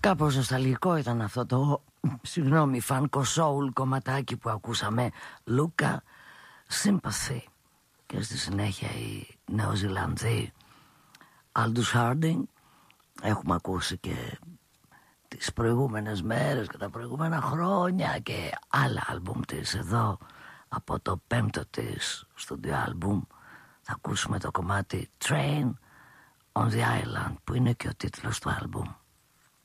Κάπως νοσταλγικό ήταν αυτό το, συγγνώμη, φάνκο soul κομματάκι που ακούσαμε, Luca Sympathy. Και στη συνέχεια οι Νεοζηλανδοί Aldous Harding. Έχουμε ακούσει και τις προηγούμενες μέρες και τα προηγούμενα χρόνια και άλλα άλμπουμ της εδώ από το 5ο της στούντιο άλμπουμ. Θα ακούσουμε το κομμάτι Train on the Island που είναι και ο τίτλος του άλμπουμ.